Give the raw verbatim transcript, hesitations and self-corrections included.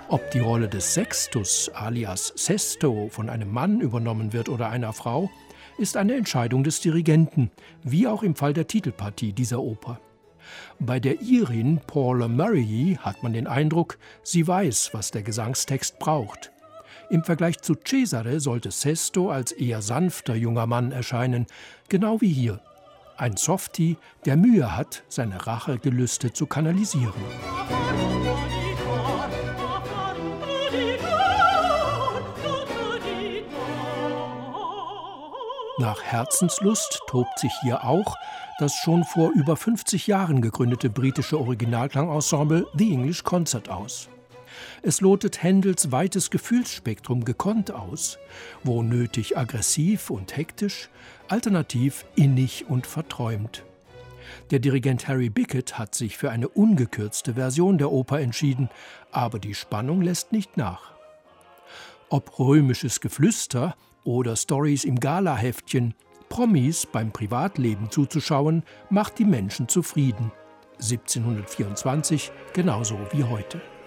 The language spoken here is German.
Ob die Rolle des Sextus alias Sesto von einem Mann übernommen wird oder einer Frau, ist eine Entscheidung des Dirigenten, wie auch im Fall der Titelpartie dieser Oper. Bei der Irin Paula Murray hat man den Eindruck, sie weiß, was der Gesangstext braucht. Im Vergleich zu Cesare sollte Sesto als eher sanfter junger Mann erscheinen, genau wie hier. Ein Softie, der Mühe hat, seine Rachegelüste zu kanalisieren. Nach Herzenslust tobt sich hier auch das schon vor über fünfzig Jahren gegründete britische Originalklangensemble The English Concert aus. Es lotet Händels weites Gefühlsspektrum gekonnt aus, wo nötig aggressiv und hektisch, alternativ innig und verträumt. Der Dirigent Harry Bickett hat sich für eine ungekürzte Version der Oper entschieden, aber die Spannung lässt nicht nach. Ob römisches Geflüster oder Stories im Galaheftchen, Promis beim Privatleben zuzuschauen, macht die Menschen zufrieden. siebzehnhundertvierundzwanzig genauso wie heute.